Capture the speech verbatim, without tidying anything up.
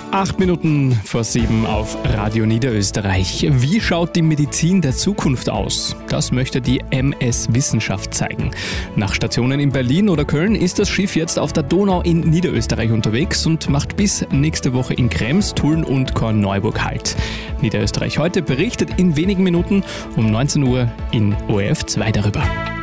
Acht Minuten vor sieben auf Radio Niederösterreich. Wie schaut die Medizin der Zukunft aus? Das möchte die M S Wissenschaft zeigen. Nach Stationen in Berlin oder Köln ist das Schiff jetzt auf der Donau in Niederösterreich unterwegs und macht bis nächste Woche in Krems, Tulln und Korneuburg Halt. Niederösterreich heute berichtet in wenigen Minuten um neunzehn Uhr in O R F zwei darüber.